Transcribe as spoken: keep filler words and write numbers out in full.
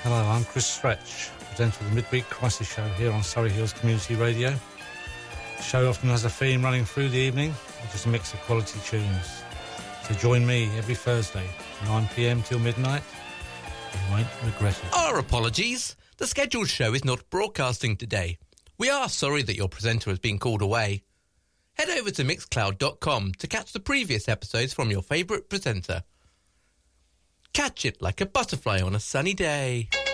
Hello, I'm Chris Stretch, presenter of the Midweek Crisis Show here on Surrey Hills Community Radio. The show often has a theme running through the evening, which is a mix of quality tunes. So join me every Thursday, nine p m till midnight. You won't regret it. Our apologies. The scheduled show is not broadcasting today. We are sorry that your presenter has been called away. Head over to mixcloud dot com to catch the previous episodes from your favourite presenter. Catch it like a butterfly on a sunny day.